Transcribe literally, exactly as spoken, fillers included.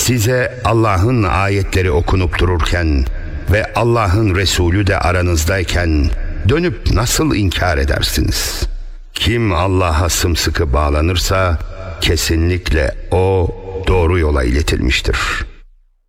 Size Allah'ın ayetleri okunup dururken ve Allah'ın Resulü de aranızdayken dönüp nasıl inkar edersiniz? Kim Allah'a sımsıkı bağlanırsa kesinlikle o doğru yola iletilmiştir.